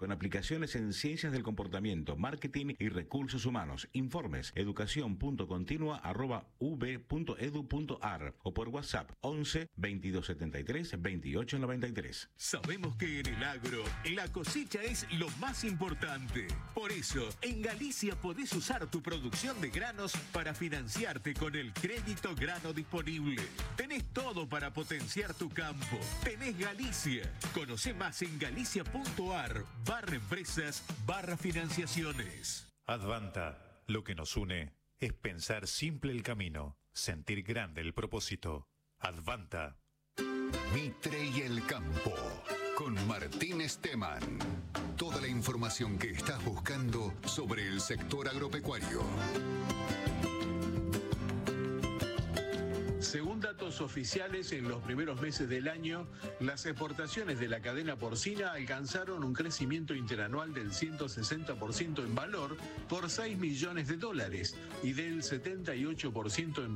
con aplicaciones en ciencias del comportamiento, marketing y recursos humanos. Informes educación.continua@ub.edu.ar o por WhatsApp 11 2273 2893. Sabemos que en el agro la cosecha es lo más importante. Por eso, en Galicia podés usar tu producción de granos para financiarte con el crédito grano disponible. Tenés todo para potenciar tu campo. Tenés Galicia. Conoce más en galicia.ar/empresas/financiaciones. Advanta, lo que nos une es pensar simple el camino, sentir grande el propósito. Advanta. Mitre y el campo, con Martín Esteban. Toda la información que estás buscando sobre el sector agropecuario. Según datos oficiales, en los primeros meses del año, las exportaciones de la cadena porcina alcanzaron un crecimiento interanual del 160% en valor por $6 millones y del 78% en